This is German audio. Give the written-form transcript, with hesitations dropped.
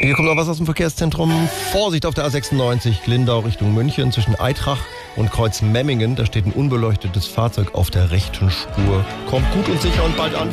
Hier kommt noch was aus dem Verkehrszentrum. Vorsicht auf der A96 Lindau Richtung München zwischen Eitrach und Kreuz Memmingen. Da steht ein unbeleuchtetes Fahrzeug auf der rechten Spur. Kommt gut und sicher und bald an.